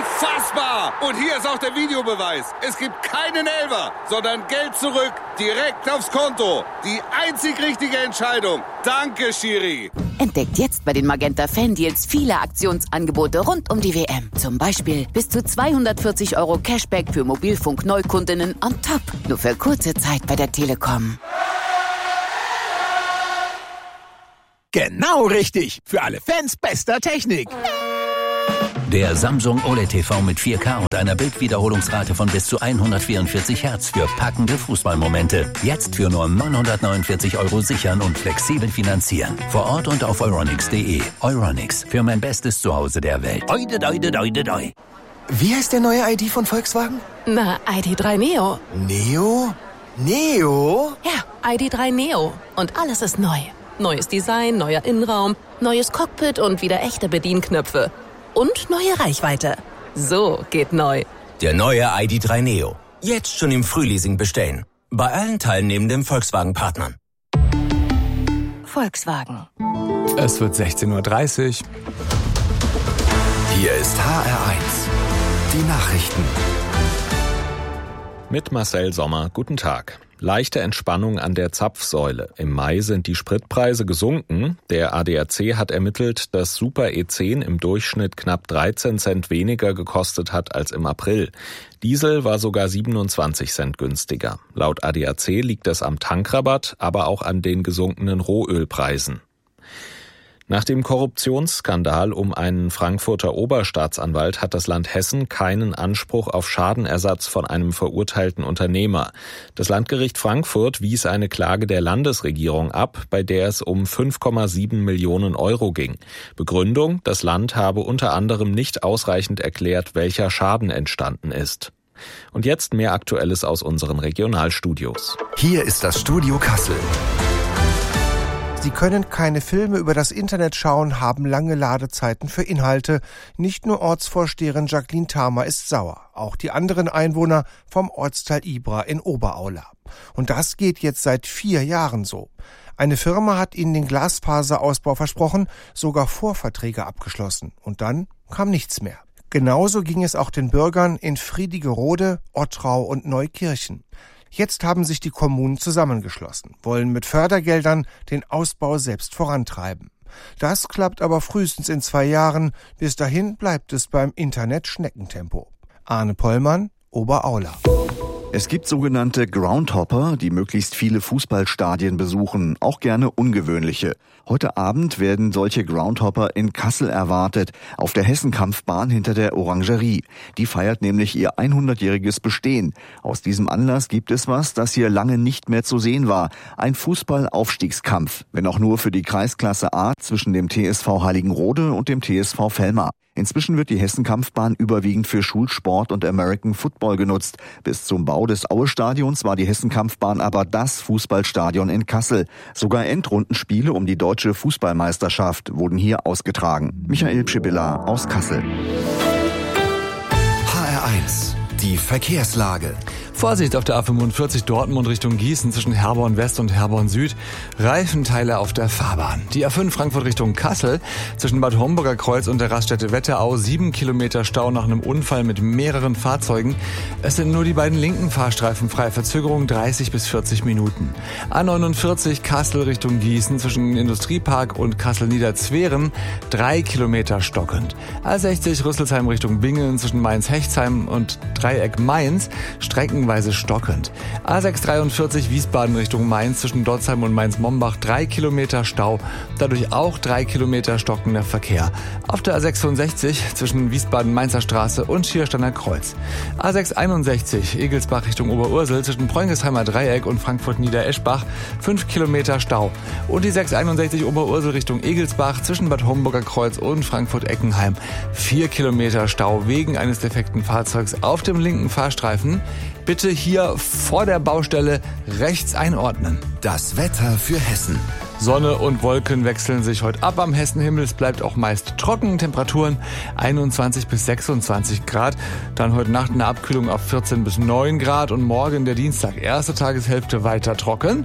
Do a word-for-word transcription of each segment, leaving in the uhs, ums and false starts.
Unfassbar! Und hier ist auch der Videobeweis. Es gibt keinen Elfer, sondern Geld zurück, direkt aufs Konto. Die einzig richtige Entscheidung. Danke, Schiri. Entdeckt jetzt bei den Magenta Fan-Deals viele Aktionsangebote rund um die W M. Zum Beispiel bis zu zweihundertvierzig Euro Cashback für Mobilfunk-Neukundinnen on top. Nur für kurze Zeit bei der Telekom. Genau richtig. Für alle Fans bester Technik. Der Samsung O L E D T V mit vier K und einer Bildwiederholungsrate von bis zu hundertvierundvierzig Hertz für packende Fußballmomente. Jetzt für nur neunhundertneunundvierzig Euro sichern und flexibel finanzieren. Vor Ort und auf euronics punkt de. Euronics, für mein bestes Zuhause der Welt. Oide, oide, oide, oide. Wie heißt der neue I D von Volkswagen? Na, I D drei Neo. Neo? Neo? Ja, I D drei Neo. Und alles ist neu. Neues Design, neuer Innenraum, neues Cockpit und wieder echte Bedienknöpfe. Und neue Reichweite. So geht neu. Der neue I D drei Neo. Jetzt schon im Frühleasing bestellen. Bei allen teilnehmenden Volkswagen-Partnern. Volkswagen. Es wird sechzehn Uhr dreißig. Hier ist H R eins. Die Nachrichten. Mit Marcel Sommer. Guten Tag. Leichte Entspannung an der Zapfsäule. Im Mai sind die Spritpreise gesunken. Der A D A C hat ermittelt, dass Super E zehn im Durchschnitt knapp dreizehn Cent weniger gekostet hat als im April. Diesel war sogar siebenundzwanzig Cent günstiger. Laut A D A C liegt es am Tankrabatt, aber auch an den gesunkenen Rohölpreisen. Nach dem Korruptionsskandal um einen Frankfurter Oberstaatsanwalt hat das Land Hessen keinen Anspruch auf Schadenersatz von einem verurteilten Unternehmer. Das Landgericht Frankfurt wies eine Klage der Landesregierung ab, bei der es um fünf Komma sieben Millionen Euro ging. Begründung: Das Land habe unter anderem nicht ausreichend erklärt, welcher Schaden entstanden ist. Und jetzt mehr Aktuelles aus unseren Regionalstudios. Hier ist das Studio Kassel. Sie können keine Filme über das Internet schauen, haben lange Ladezeiten für Inhalte. Nicht nur Ortsvorsteherin Jacqueline Thamer ist sauer, auch die anderen Einwohner vom Ortsteil Ibra in Oberaula. Und das geht jetzt seit vier Jahren so. Eine Firma hat ihnen den Glasfaserausbau versprochen, sogar Vorverträge abgeschlossen. Und dann kam nichts mehr. Genauso ging es auch den Bürgern in Friedigerode, Ottrau und Neukirchen. Jetzt haben sich die Kommunen zusammengeschlossen, wollen mit Fördergeldern den Ausbau selbst vorantreiben. Das klappt aber frühestens in zwei Jahren. Bis dahin bleibt es beim Internet-Schneckentempo. Arne Pollmann, Oberaula. Es gibt sogenannte Groundhopper, die möglichst viele Fußballstadien besuchen, auch gerne ungewöhnliche. Heute Abend werden solche Groundhopper in Kassel erwartet, auf der Hessenkampfbahn hinter der Orangerie. Die feiert nämlich ihr hundertjähriges Bestehen. Aus diesem Anlass gibt es was, das hier lange nicht mehr zu sehen war. Ein Fußball-Aufstiegskampf, wenn auch nur für die Kreisklasse A zwischen dem T S V Heiligenrode und dem T S V Velmar. Inzwischen wird die Hessenkampfbahn überwiegend für Schulsport und American Football genutzt. Bis zum Bau des Aue-Stadions war die Hessenkampfbahn aber das Fußballstadion in Kassel. Sogar Endrundenspiele um die deutsche Fußballmeisterschaft wurden hier ausgetragen. Michael Pschibilla aus Kassel. H R eins. Die Verkehrslage. Vorsicht auf der A fünfundvierzig Dortmund Richtung Gießen zwischen Herborn West und Herborn Süd. Reifenteile auf der Fahrbahn. Die A fünf Frankfurt Richtung Kassel zwischen Bad Homburger Kreuz und der Raststätte Wetterau. Sieben Kilometer Stau nach einem Unfall mit mehreren Fahrzeugen. Es sind nur die beiden linken Fahrstreifen frei. Verzögerung dreißig bis vierzig Minuten. A neunundvierzig Kassel Richtung Gießen zwischen Industriepark und Kassel-Niederzweren. Drei Kilometer stockend. A sechzig Rüsselsheim Richtung Bingen zwischen Mainz-Hechtsheim und Dreieck Mainz. Strecken stockend. A sechshundertdreiundvierzig Wiesbaden Richtung Mainz zwischen Dotzheim und Mainz-Mombach. Drei Kilometer Stau, dadurch auch drei Kilometer stockender Verkehr. Auf der A sechsundsechzig zwischen Wiesbaden-Mainzer Straße und Schiersteiner Kreuz. A sechshunderteinundsechzig Egelsbach Richtung Oberursel zwischen Preungesheimer Dreieck und Frankfurt-Niedereschbach. Fünf Kilometer Stau. Und die sechshunderteinundsechzig Oberursel Richtung Egelsbach zwischen Bad Homburger Kreuz und Frankfurt-Eckenheim. Vier Kilometer Stau wegen eines defekten Fahrzeugs auf dem linken Fahrstreifen. Bitte hier vor der Baustelle rechts einordnen. Das Wetter für Hessen. Sonne und Wolken wechseln sich heute ab am Hessenhimmel. Es bleibt auch meist trocken. Temperaturen einundzwanzig bis sechsundzwanzig Grad. Dann heute Nacht eine Abkühlung auf vierzehn bis neun Grad. Und morgen der Dienstag, erste Tageshälfte, weiter trocken.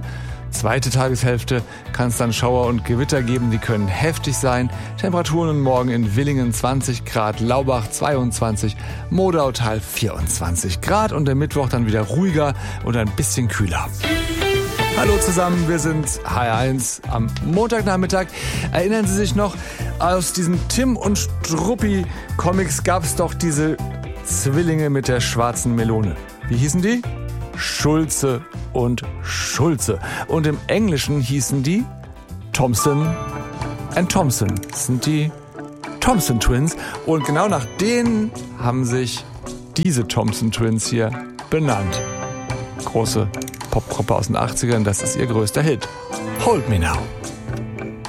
Zweite Tageshälfte kann es dann Schauer und Gewitter geben, die können heftig sein. Temperaturen morgen in Villingen zwanzig Grad, Laubach zweiundzwanzig, Modautal vierundzwanzig Grad und der Mittwoch dann wieder ruhiger und ein bisschen kühler. Hallo zusammen, wir sind H R eins am Montagnachmittag. Erinnern Sie sich noch, aus diesen Tim und Struppi Comics gab es doch diese Zwillinge mit der schwarzen Melone. Wie hießen die? Schulze und Schulze. Und im Englischen hießen die Thompson and Thompson. Das sind die Thompson Twins. Und genau nach denen haben sich diese Thompson Twins hier benannt. Große Popgruppe aus den achtzigern, das ist ihr größter Hit. Hold Me Now.